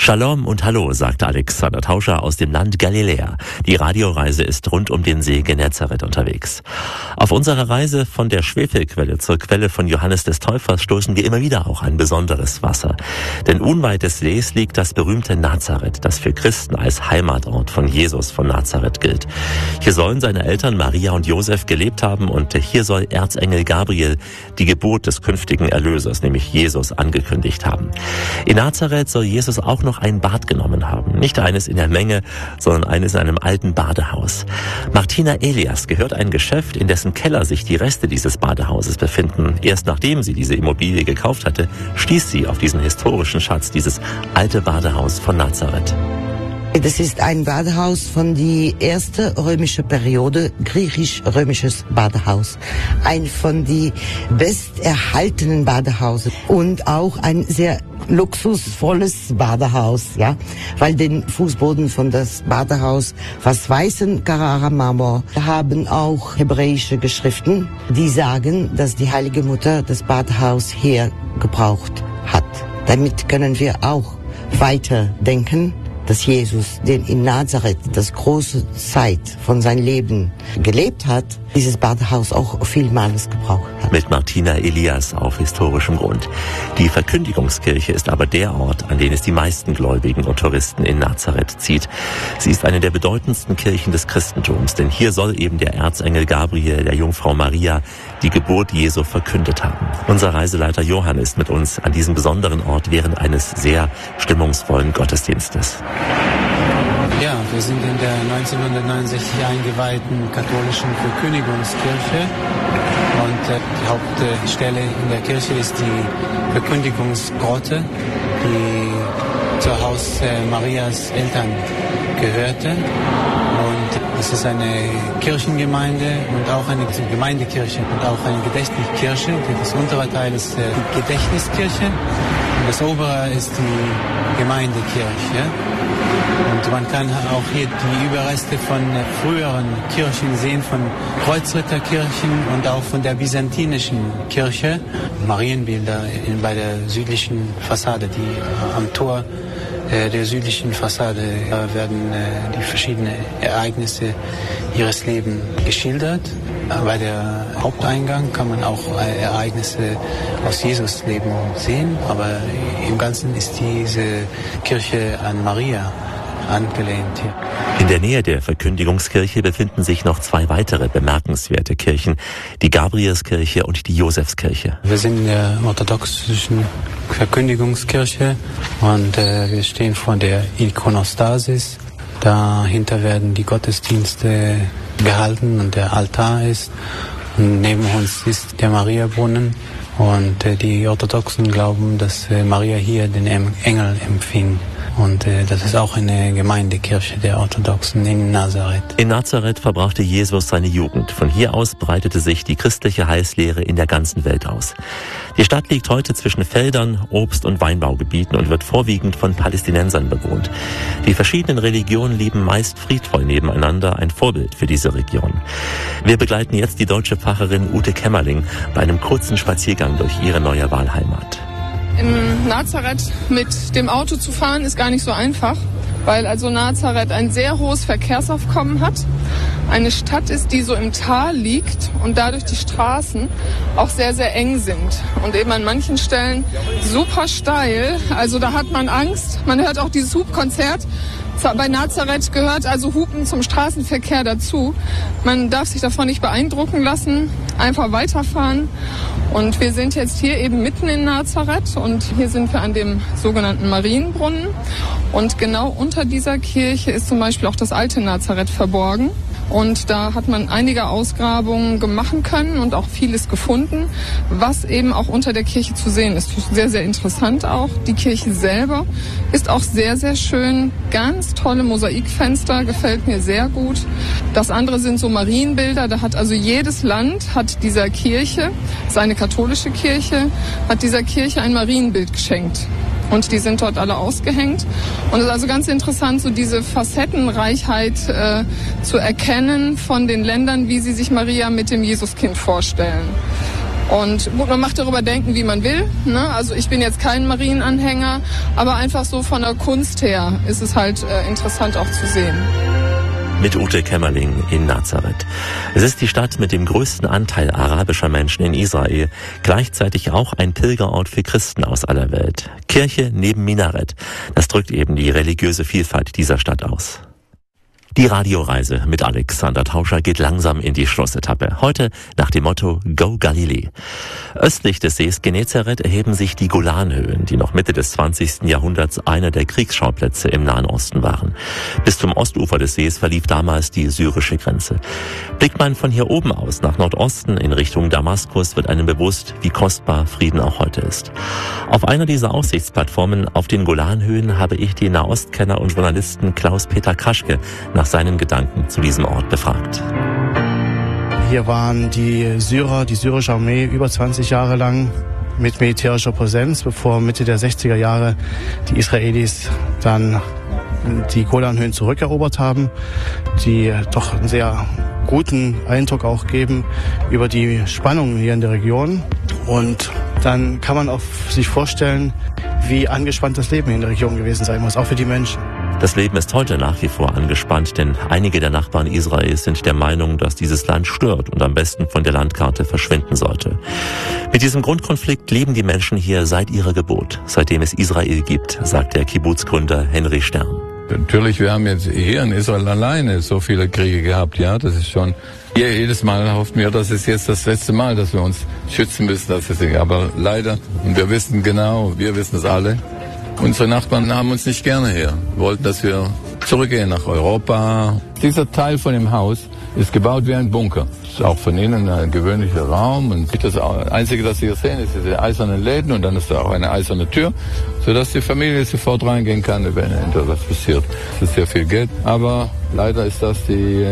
Shalom und Hallo, sagte Alexander Tauscher aus dem Land Galiläa. Die Radioreise ist rund um den See Genezareth unterwegs. Auf unserer Reise von der Schwefelquelle zur Quelle von Johannes des Täufers stoßen wir immer wieder auch an besonderes Wasser. Denn unweit des Sees liegt das berühmte Nazareth, das für Christen als Heimatort von Jesus von Nazareth gilt. Hier sollen seine Eltern Maria und Josef gelebt haben und hier soll Erzengel Gabriel die Geburt des künftigen Erlösers, nämlich Jesus, angekündigt haben. In Nazareth soll Jesus auch noch ein Bad genommen haben. Nicht eines in der Menge, sondern eines in einem alten Badehaus. Martina Elias gehört ein Geschäft, in dessen Keller sich die Reste dieses Badehauses befinden. Erst nachdem sie diese Immobilie gekauft hatte, stieß sie auf diesen historischen Schatz, dieses alte Badehaus von Nazareth. Das ist ein Badehaus von die erste römische Periode, griechisch-römisches Badehaus. Ein von die besterhaltenen Badehausen und auch ein sehr luxusvolles Badehaus, ja, weil den Fußboden von das Badehaus was weißen Carrara-Marmor haben auch hebräische Geschriften, die sagen, dass die Heilige Mutter das Badehaus hier gebraucht hat. Damit können wir auch weiterdenken, dass Jesus, den in Nazareth das große Zeit von seinem Leben gelebt hat, dieses Badehaus auch vielmals gebraucht hat. Mit Martina Elias auf historischem Grund. Die Verkündigungskirche ist aber der Ort, an den es die meisten Gläubigen und Touristen in Nazareth zieht. Sie ist eine der bedeutendsten Kirchen des Christentums, denn hier soll eben der Erzengel Gabriel der Jungfrau Maria die Geburt Jesu verkündet haben. Unser Reiseleiter Johann ist mit uns an diesem besonderen Ort während eines sehr stimmungsvollen Gottesdienstes. Ja, wir sind in der 1969 eingeweihten katholischen Verkündigungskirche und die Hauptstelle in der Kirche ist die Verkündigungsgrotte, die zur Haus Marias Eltern gehörte. Und es ist eine Kirchengemeinde und auch eine Gemeindekirche und auch eine Gedächtniskirche. Das untere Teil ist die Gedächtniskirche und das obere ist die Gemeindekirche. Und man kann auch hier die Überreste von früheren Kirchen sehen, von Kreuzritterkirchen und auch von der byzantinischen Kirche. Marienbilder bei der südlichen Fassade, die am Tor der südlichen Fassade werden die verschiedenen Ereignisse ihres Lebens geschildert. Bei der Haupteingang kann man auch Ereignisse aus Jesus Leben sehen, aber im Ganzen ist diese Kirche an Maria angelehnt hier. In der Nähe der Verkündigungskirche befinden sich noch zwei weitere bemerkenswerte Kirchen, die Gabrielskirche und die Josefskirche. Wir sind in der orthodoxischen Verkündigungskirche und wir stehen vor der Ikonostasis. Dahinter werden die Gottesdienste gehalten und der Altar ist. Und neben uns ist der Mariabrunnen und die Orthodoxen glauben, dass Maria hier den Engel empfing. Und das ist auch eine Gemeindekirche der Orthodoxen in Nazareth. In Nazareth verbrachte Jesus seine Jugend. Von hier aus breitete sich die christliche Heilslehre in der ganzen Welt aus. Die Stadt liegt heute zwischen Feldern, Obst- und Weinbaugebieten und wird vorwiegend von Palästinensern bewohnt. Die verschiedenen Religionen leben meist friedvoll nebeneinander, ein Vorbild für diese Region. Wir begleiten jetzt die deutsche Pfarrerin Ute Kämmerling bei einem kurzen Spaziergang durch ihre neue Wahlheimat. In Nazareth mit dem Auto zu fahren ist gar nicht so einfach, weil also Nazareth ein sehr hohes Verkehrsaufkommen hat. Eine Stadt ist, die so im Tal liegt und dadurch die Straßen auch sehr, sehr eng sind und eben an manchen Stellen super steil. Also da hat man Angst. Man hört auch dieses Hupkonzert. Bei Nazareth gehört also Hupen zum Straßenverkehr dazu. Man darf sich davon nicht beeindrucken lassen, einfach weiterfahren. Und wir sind jetzt hier eben mitten in Nazareth und hier sind wir an dem sogenannten Marienbrunnen. Und genau unter dieser Kirche ist zum Beispiel auch das alte Nazareth verborgen. Und da hat man einige Ausgrabungen machen können und auch vieles gefunden, was eben auch unter der Kirche zu sehen ist. Sehr, sehr interessant auch. Die Kirche selber ist auch sehr, sehr schön. Ganz tolle Mosaikfenster, gefällt mir sehr gut. Das andere sind so Marienbilder. Da hat also jedes Land hat dieser Kirche, seine katholische Kirche, hat dieser Kirche ein Marienbild geschenkt. Und die sind dort alle ausgehängt. Und es ist also ganz interessant, so diese Facettenreichheit zu erkennen von den Ländern, wie sie sich Maria mit dem Jesuskind vorstellen. Und gut, man macht darüber denken, wie man will, ne? Also ich bin jetzt kein Marienanhänger, aber einfach so von der Kunst her ist es halt interessant auch zu sehen. Mit Ute Kämmerling in Nazareth. Es ist die Stadt mit dem größten Anteil arabischer Menschen in Israel, gleichzeitig auch ein Pilgerort für Christen aus aller Welt. Kirche neben Minarett, das drückt eben die religiöse Vielfalt dieser Stadt aus. Die Radioreise mit Alexander Tauscher geht langsam in die Schlussetappe. Heute nach dem Motto Go Galilee. Östlich des Sees Genezareth erheben sich die Golanhöhen, die noch Mitte des 20. Jahrhunderts einer der Kriegsschauplätze im Nahen Osten waren. Bis zum Ostufer des Sees verlief damals die syrische Grenze. Blickt man von hier oben aus nach Nordosten in Richtung Damaskus, wird einem bewusst, wie kostbar Frieden auch heute ist. Auf einer dieser Aussichtsplattformen auf den Golanhöhen habe ich den Nahostkenner und Journalisten Klaus-Peter Kraschke nach seinen Gedanken zu diesem Ort befragt. Hier waren die Syrer, die syrische Armee über 20 Jahre lang mit militärischer Präsenz, bevor Mitte der 60er Jahre die Israelis dann die Golanhöhen zurückerobert haben, die doch einen sehr guten Eindruck auch geben über die Spannungen hier in der Region. Und dann kann man auch sich vorstellen, wie angespannt das Leben in der Region gewesen sein muss, auch für die Menschen. Das Leben ist heute nach wie vor angespannt, denn einige der Nachbarn Israels sind der Meinung, dass dieses Land stört und am besten von der Landkarte verschwinden sollte. Mit diesem Grundkonflikt leben die Menschen hier seit ihrer Geburt, seitdem es Israel gibt, sagt der Kibbutz-Gründer Henry Stern. Natürlich, wir haben jetzt hier in Israel alleine so viele Kriege gehabt, ja, das ist schon. Jedes Mal hoffen wir, das ist jetzt das letzte Mal, dass wir uns schützen müssen, aber leider, und wir wissen es alle, unsere Nachbarn haben uns nicht gerne hier, wollten, dass wir zurückgehen nach Europa. Dieser Teil von dem Haus ist gebaut wie ein Bunker. Ist auch von innen ein gewöhnlicher Raum. Und das Einzige, das Sie hier sehen, ist diese eisernen Läden und dann ist da auch eine eiserne Tür, sodass die Familie sofort reingehen kann, wenn etwas passiert. Das ist sehr viel Geld, aber leider ist das die,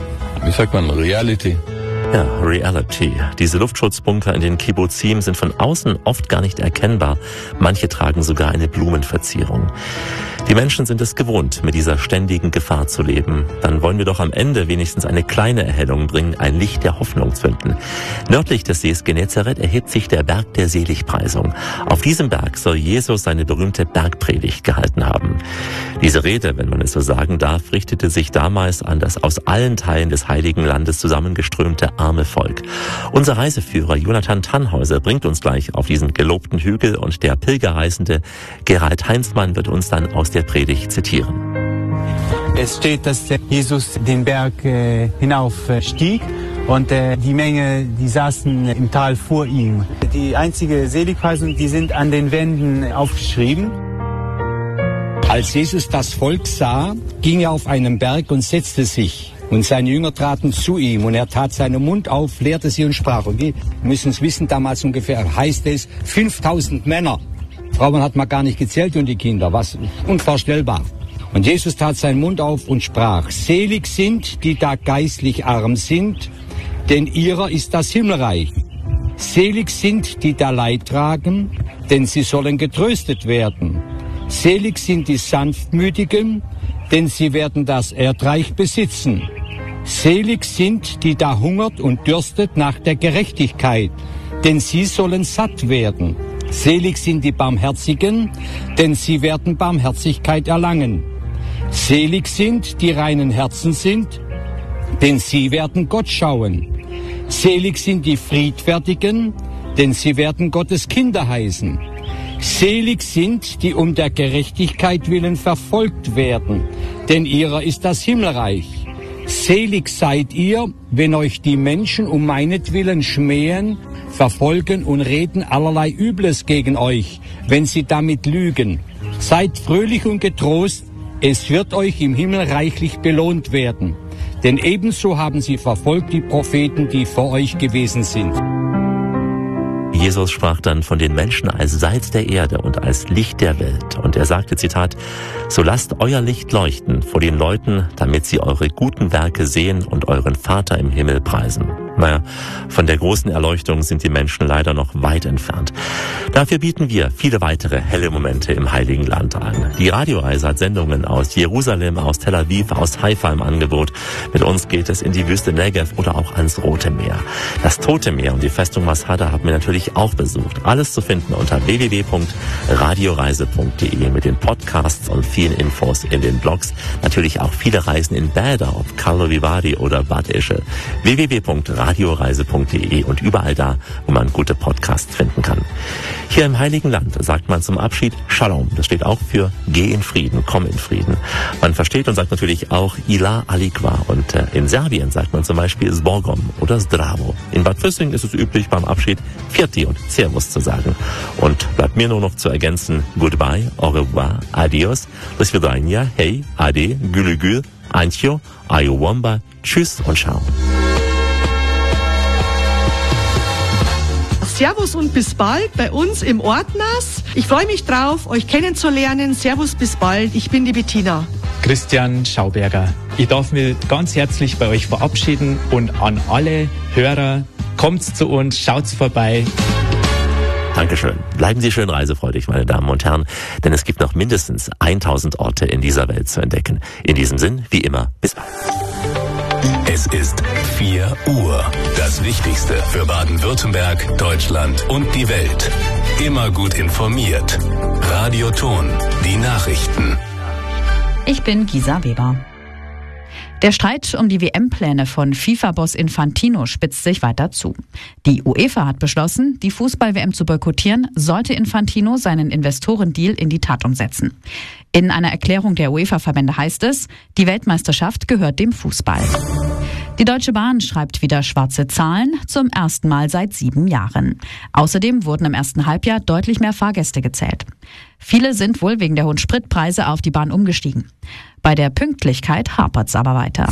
Reality. Ja, Reality. Diese Luftschutzbunker in den Kibbutzim sind von außen oft gar nicht erkennbar. Manche tragen sogar eine Blumenverzierung. Die Menschen sind es gewohnt, mit dieser ständigen Gefahr zu leben. Dann wollen wir doch am Ende wenigstens eine kleine Erhellung bringen, ein Licht der Hoffnung zünden. Nördlich des Sees Genezareth erhebt sich der Berg der Seligpreisung. Auf diesem Berg soll Jesus seine berühmte Bergpredigt gehalten haben. Diese Rede, wenn man es so sagen darf, richtete sich damals an das aus allen Teilen des Heiligen Landes zusammengeströmte arme Volk. Unser Reiseführer Jonathan Tannhäuser bringt uns gleich auf diesen gelobten Hügel und der Pilgerreisende Gerald Heinzmann wird uns dann aus der Predigt zitieren. Es steht, dass Jesus den Berg hinaufstieg und die Menge, die saßen im Tal vor ihm. Die einzige Seligpreisung, die sind an den Wänden aufgeschrieben. Als Jesus das Volk sah, ging er auf einen Berg und setzte sich. Und seine Jünger traten zu ihm und er tat seinen Mund auf, lehrte sie und sprach. Und die müssen es wissen, damals ungefähr heißt es 5000 Männer. Frauen hat man gar nicht gezählt und die Kinder, was unvorstellbar. Und Jesus tat seinen Mund auf und sprach, selig sind, die da geistlich arm sind, denn ihrer ist das Himmelreich. Selig sind, die da Leid tragen, denn sie sollen getröstet werden. Selig sind die Sanftmütigen, denn sie werden das Erdreich besitzen. Selig sind, die da hungert und dürstet nach der Gerechtigkeit, denn sie sollen satt werden. Selig sind die Barmherzigen, denn sie werden Barmherzigkeit erlangen. Selig sind, die reinen Herzen sind, denn sie werden Gott schauen. Selig sind die Friedfertigen, denn sie werden Gottes Kinder heißen. Selig sind, die um der Gerechtigkeit willen verfolgt werden, denn ihrer ist das Himmelreich. Selig seid ihr, wenn euch die Menschen um meinetwillen schmähen, verfolgen und reden allerlei Übles gegen euch, wenn sie damit lügen. Seid fröhlich und getrost, es wird euch im Himmel reichlich belohnt werden. Denn ebenso haben sie verfolgt die Propheten, die vor euch gewesen sind. Jesus sprach dann von den Menschen als Salz der Erde und als Licht der Welt. Und er sagte, Zitat, so lasst euer Licht leuchten vor den Leuten, damit sie eure guten Werke sehen und euren Vater im Himmel preisen. Naja, von der großen Erleuchtung sind die Menschen leider noch weit entfernt. Dafür bieten wir viele weitere helle Momente im Heiligen Land an. Die Radioreise hat Sendungen aus Jerusalem, aus Tel Aviv, aus Haifa im Angebot. Mit uns geht es in die Wüste Negev oder auch ans Rote Meer. Das Tote Meer und die Festung Masada haben wir natürlich auch besucht. Alles zu finden unter www.radioreise.de mit den Podcasts und vielen Infos in den Blogs. Natürlich auch viele Reisen in Bäder, ob Karlovy Vary oder Bad Ischl. www.radioreise.de und überall da, wo man gute Podcasts finden kann. Hier im Heiligen Land sagt man zum Abschied Shalom. Das steht auch für Geh in Frieden, komm in Frieden. Man versteht und sagt natürlich auch Ila Alikva. Und in Serbien sagt man zum Beispiel Zbogom oder Zdravo. In Bad Füssing ist es üblich, beim Abschied Firti und Servus zu sagen. Und bleibt mir nur noch zu ergänzen Goodbye, au revoir, adios, do svidania, hey, ade, gülü gül, antjo, ayowomba, tschüss und ciao. Servus und bis bald bei uns im Ortnas. Ich freue mich drauf, euch kennenzulernen. Servus, bis bald. Ich bin die Bettina. Christian Schauberger. Ich darf mich ganz herzlich bei euch verabschieden und an alle Hörer, kommt zu uns, schaut vorbei. Dankeschön. Bleiben Sie schön reisefreudig, meine Damen und Herren, denn es gibt noch mindestens 1000 Orte in dieser Welt zu entdecken. In diesem Sinn, wie immer, bis bald. Es ist 4 Uhr. Das Wichtigste für Baden-Württemberg, Deutschland und die Welt. Immer gut informiert. Radio Ton, die Nachrichten. Ich bin Gisa Weber. Der Streit um die WM-Pläne von FIFA-Boss Infantino spitzt sich weiter zu. Die UEFA hat beschlossen, die Fußball-WM zu boykottieren, sollte Infantino seinen Investorendeal in die Tat umsetzen. In einer Erklärung der UEFA-Verbände heißt es, die Weltmeisterschaft gehört dem Fußball. Die Deutsche Bahn schreibt wieder schwarze Zahlen, zum ersten Mal seit 7 Jahren. Außerdem wurden im ersten Halbjahr deutlich mehr Fahrgäste gezählt. Viele sind wohl wegen der hohen Spritpreise auf die Bahn umgestiegen. Bei der Pünktlichkeit hapert's aber weiter.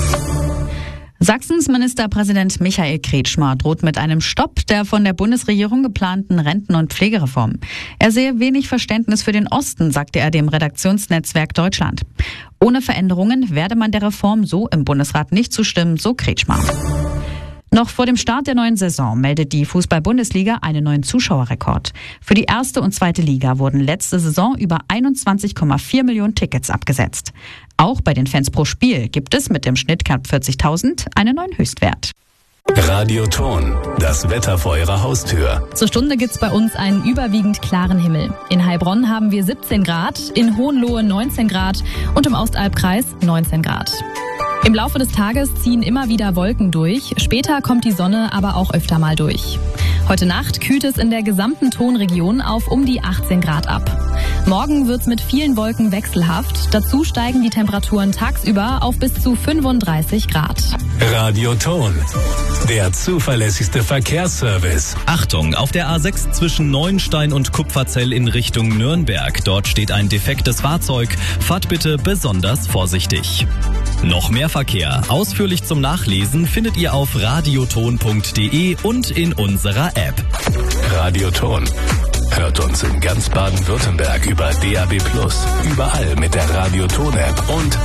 Sachsens Ministerpräsident Michael Kretschmer droht mit einem Stopp der von der Bundesregierung geplanten Renten- und Pflegereform. Er sehe wenig Verständnis für den Osten, sagte er dem Redaktionsnetzwerk Deutschland. Ohne Veränderungen werde man der Reform so im Bundesrat nicht zustimmen, so Kretschmer. Noch vor dem Start der neuen Saison meldet die Fußball-Bundesliga einen neuen Zuschauerrekord. Für die erste und zweite Liga wurden letzte Saison über 21,4 Millionen Tickets abgesetzt. Auch bei den Fans pro Spiel gibt es mit dem Schnitt knapp 40.000 einen neuen Höchstwert. Radio Ton, das Wetter vor Ihrer Haustür. Zur Stunde gibt's bei uns einen überwiegend klaren Himmel. In Heilbronn haben wir 17 Grad, in Hohenlohe 19 Grad und im Ostalbkreis 19 Grad. Im Laufe des Tages ziehen immer wieder Wolken durch. Später kommt die Sonne aber auch öfter mal durch. Heute Nacht kühlt es in der gesamten Tonregion auf um die 18 Grad ab. Morgen wird's mit vielen Wolken wechselhaft. Dazu steigen die Temperaturen tagsüber auf bis zu 35 Grad. Radio Ton, der zuverlässigste Verkehrsservice. Achtung, auf der A6 zwischen Neuenstein und Kupferzell in Richtung Nürnberg. Dort steht ein defektes Fahrzeug. Fahrt bitte besonders vorsichtig. Noch mehr Verkehr, ausführlich zum Nachlesen, findet ihr auf radioton.de und in unserer App. Radio Ton. Hört uns in ganz Baden-Württemberg über DAB+, überall mit der Radio Ton App und